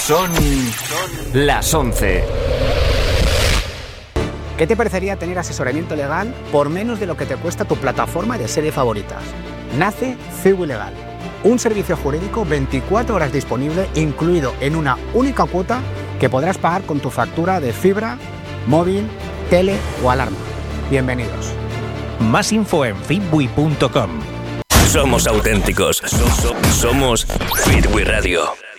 Son las 11. ¿Qué te parecería tener asesoramiento legal por menos de lo que te cuesta tu plataforma de series favoritas? Nace Ciwi Legal, un servicio jurídico 24 horas disponible, incluido en una única cuota que podrás pagar con tu factura de fibra, móvil, tele o alarma. Bienvenidos. Más info en fitwi.com. Somos auténticos. Somos Fitwi Radio.